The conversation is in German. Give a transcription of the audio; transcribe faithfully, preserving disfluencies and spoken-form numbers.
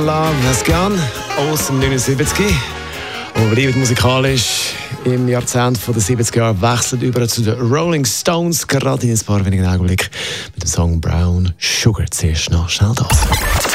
Es gern aus dem neunundsiebzig und bleibt musikalisch im Jahrzehnt der siebziger Jahre, wechselt über zu den Rolling Stones, gerade in ein paar wenigen Augenblicken mit dem Song Brown Sugar. Zuerst noch schnell das.